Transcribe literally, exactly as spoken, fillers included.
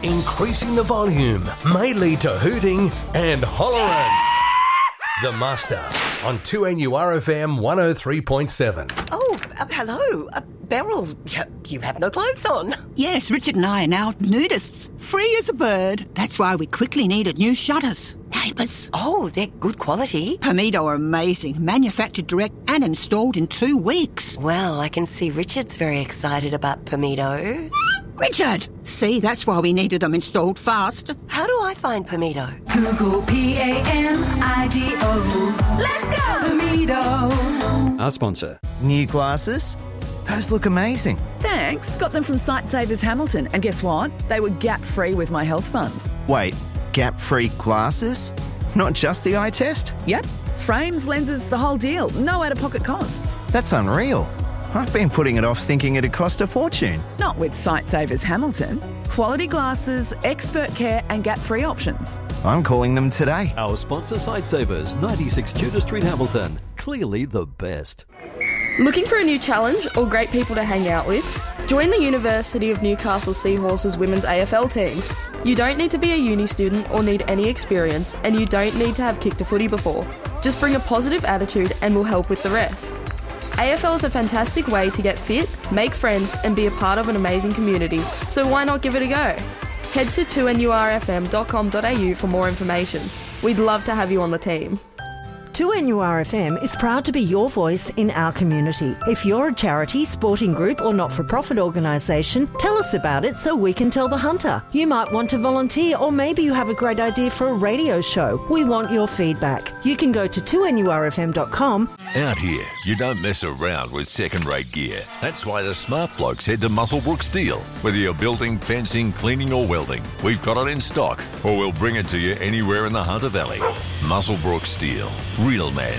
increasing the volume may lead to hooting and hollering. The Muster on two N U R F M one oh three point seven. Oh, uh, hello. Uh, Beryl, you, you have no clothes on. Yes, Richard and I are now nudists, free as a bird. That's why we quickly needed new shutters. Neighbours. Oh, they're good quality. Permido are amazing, manufactured direct and installed in two weeks. Well, I can see Richard's very excited about Permido. Richard! See, that's why we needed them installed fast. How do I find Permido? Google P A M I D O. Let's go! Permido. Our sponsor. New glasses? Those look amazing. Thanks. Got them from Sightsavers Hamilton. And guess what? They were gap-free with my health fund. Wait, gap-free glasses? Not just the eye test? Yep. Frames, lenses, the whole deal. No out-of-pocket costs. That's unreal. I've been putting it off thinking it'd cost a fortune. Not with Sightsavers Hamilton. Quality glasses, expert care and gap-free options. I'm calling them today. Our sponsor, Sightsavers, ninety-six Tudor Street, Hamilton. Clearly the best. Looking for a new challenge or great people to hang out with? Join the University of Newcastle Seahorses Women's A F L team. You don't need to be a uni student or need any experience, and you don't need to have kicked a footy before. Just bring a positive attitude and we'll help with the rest. A F L is a fantastic way to get fit, make friends and be a part of an amazing community, so why not give it a go? Head to two N U R F M dot com dot a u for more information. We'd love to have you on the team. two N U R F M is proud to be your voice in our community. If you're a charity, sporting group or not-for-profit organisation, tell us about it so we can tell the hunter. You might want to volunteer or maybe you have a great idea for a radio show. We want your feedback. You can go to two N U R F M dot com. Out here, you don't mess around with second-rate gear. That's why the smart blokes head to Muswellbrook Steel. Whether you're building, fencing, cleaning or welding, we've got it in stock or we'll bring it to you anywhere in the Hunter Valley. Muswellbrook Steel. Real man